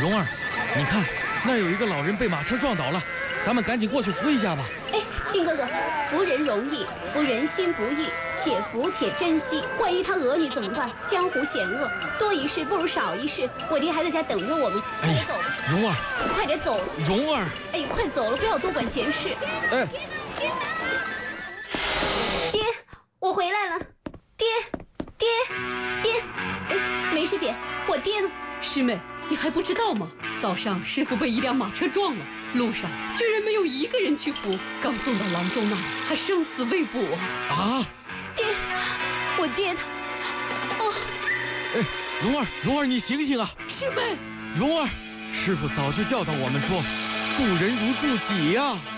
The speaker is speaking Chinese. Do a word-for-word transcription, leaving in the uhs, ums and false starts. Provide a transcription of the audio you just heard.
蓉儿，你看，那儿有一个老人被马车撞倒了，咱们赶紧过去扶一下吧。 哎，靖哥哥，扶人容易，扶人心不易，且扶且珍惜。万一他讹你怎么办？江湖险恶，多一事不如少一事。我爹还在家等着我们，快点走吧。 蓉儿， 快点走。 蓉儿， 哎，快走了，不要多管闲事。 哎， 爹，我回来了。爹，爹，爹，哎，梅师姐，我爹呢？ 师妹，你还不知道吗？早上师傅被一辆马车撞了，路上居然没有一个人去扶，刚送到郎中那里，还生死未卜啊！ 啊！ 爹，我爹他……哦， 哎，蓉儿，蓉儿，你醒醒啊！ 师妹， 蓉儿，师傅早就教导我们说，助人如助己呀、啊。